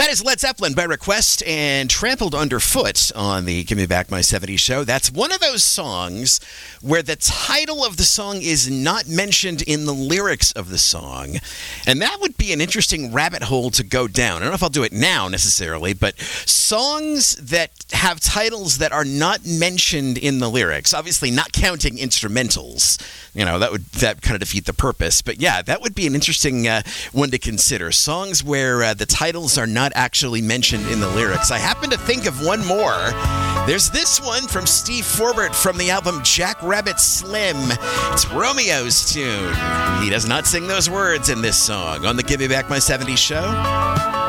That is Led Zeppelin by request and trampled underfoot on the Give Me Back My 70s show. That's one of those songs where the title of the song is not mentioned in the lyrics of the song. And that would be an interesting rabbit hole to go down. I don't know if I'll do it now necessarily, but songs that have titles that are not mentioned in the lyrics, obviously not counting instrumentals, that kind of defeat the purpose. But yeah, that would be an interesting one to consider. Songs where the titles are not actually mentioned in the lyrics. I happen to think of one more. There's this one from Steve Forbert from the album Jack Rabbit Slim. It's Romeo's tune. He does not sing those words in this song on the Give Me Back My 70s show.